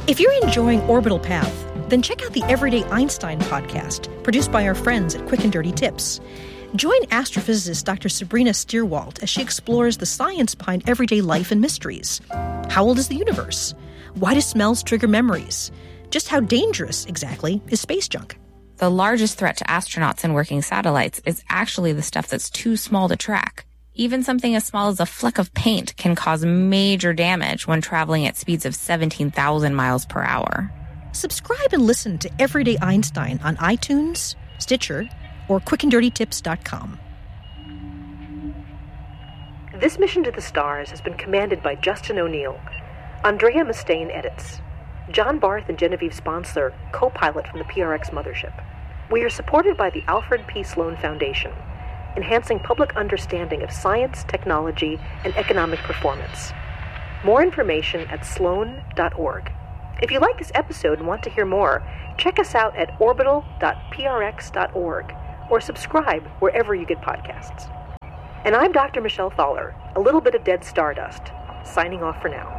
If you're enjoying Orbital Path, then check out the Everyday Einstein podcast, produced by our friends at Quick and Dirty Tips. Join astrophysicist Dr. Sabrina Stierwalt as she explores the science behind everyday life and mysteries. How old is the universe? Why do smells trigger memories? Just how dangerous, exactly, is space junk? The largest threat to astronauts and working satellites is actually the stuff that's too small to track. Even something as small as a fleck of paint can cause major damage when traveling at speeds of 17,000 miles per hour. Subscribe and listen to Everyday Einstein on iTunes, Stitcher, or quickanddirtytips.com. This mission to the stars has been commanded by Justin O'Neill. Andrea Mustaine edits. John Barth and Genevieve Sponsler co-pilot from the PRX mothership. We are supported by the Alfred P. Sloan Foundation, enhancing public understanding of science, technology, and economic performance. More information at sloan.org. If you like this episode and want to hear more, check us out at orbital.prx.org or subscribe wherever you get podcasts. And I'm Dr. Michelle Thaller, a little bit of dead stardust, signing off for now.